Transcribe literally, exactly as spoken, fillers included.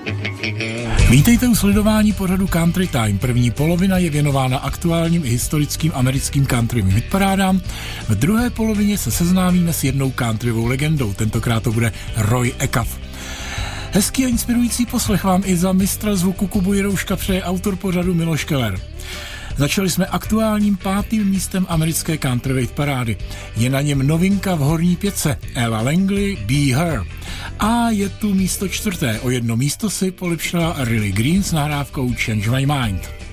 Vítejte u sledování pořadu Country Time. První polovina je věnována aktuálním i historickým americkým countryovým hitparádám. V druhé polovině se seznámíme s jednou countryovou legendou. Tentokrát to bude Roy Acuff. Hezký a inspirující poslech vám i za mistra zvuku Kubu Jirouška přeje autor pořadu Miloš Keller. Začali jsme aktuálním pátým místem americké countryové hitparády. Je na něm novinka v horní pětce Ella Langley, Be Her. A je tu místo čtvrté. O jedno místo si polepšila Riley Green s nahrávkou Change My Mind.